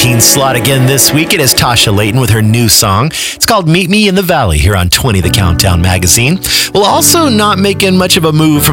19 slot again this week. It is Tasha Layton with her new song. It's called Meet Me in the Valley here on 20 The Countdown magazine. Well, also not making much of a move from